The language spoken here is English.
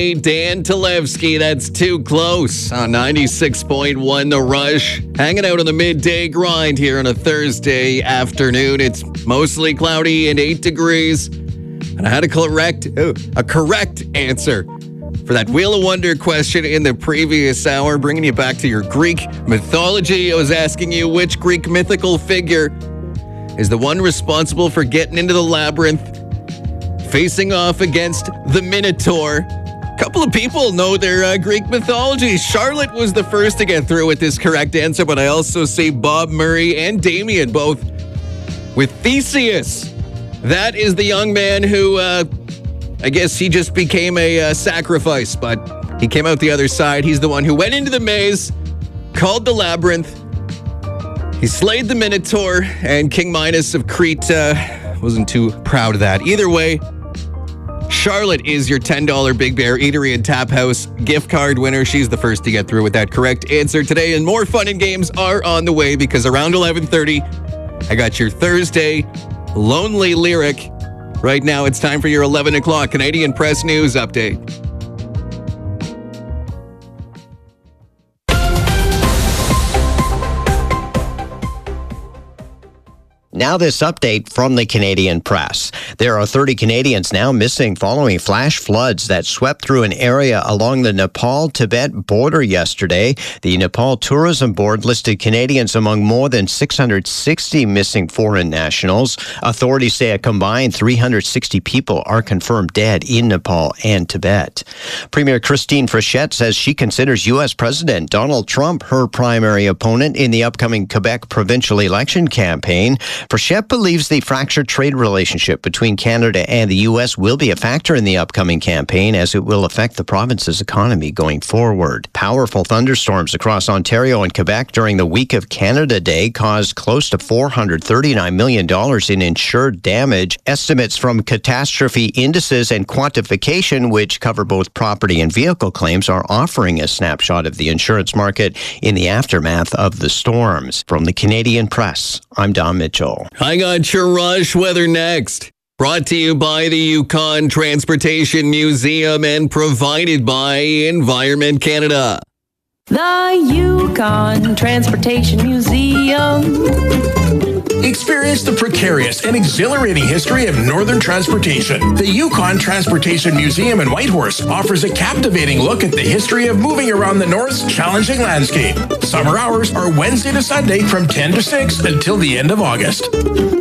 Dan Talevsky, that's too close on 96.1 The Rush. Hanging out on the midday grind here on a Thursday afternoon. It's mostly cloudy and 8 degrees. And I had a correct answer for that Wheel of Wonder question in the previous hour, bringing you back to your Greek mythology. I was asking you which Greek mythical figure is the one responsible for getting into the labyrinth, facing off against the Minotaur. A couple of people know their Greek mythology. Charlotte was the first to get through with this correct answer, but I also see Bob Murray and Damien both with Theseus. That is the young man who, I guess he just became a sacrifice, but he came out the other side. He's the one who went into the maze, called the labyrinth. He slayed the Minotaur, and King Minos of Crete wasn't too proud of that. Either way, Charlotte is your $10 Big Bear Eatery and Tap House gift card winner. She's the first to get through with that correct answer today. And more fun and games are on the way because around 11:30, I got your Thursday Lonely Lyric. Right now, it's time for your 11 o'clock Canadian Press News Update. Now this update from the Canadian Press. There are 30 Canadians now missing following flash floods that swept through an area along the Nepal-Tibet border yesterday. The Nepal Tourism Board listed Canadians among more than 660 missing foreign nationals. Authorities say a combined 360 people are confirmed dead in Nepal and Tibet. Premier Christine Frechette says she considers U.S. President Donald Trump her primary opponent in the upcoming Quebec provincial election campaign. Frechette believes the fractured trade relationship between Canada and the U.S. will be a factor in the upcoming campaign as it will affect the province's economy going forward. Powerful thunderstorms across Ontario and Quebec during the week of Canada Day caused close to $439 million in insured damage. Estimates from catastrophe indices and quantification, which cover both property and vehicle claims, are offering a snapshot of the insurance market in the aftermath of the storms. From the Canadian Press, I'm Don Mitchell. I got your Rush weather next. Brought to you by the Yukon Transportation Museum and provided by Environment Canada. The Yukon Transportation Museum. Experience the precarious and exhilarating history of northern transportation. The Yukon Transportation Museum in Whitehorse offers a captivating look at the history of moving around the North's challenging landscape. Summer hours are Wednesday to Sunday from 10 to 6 until the end of August.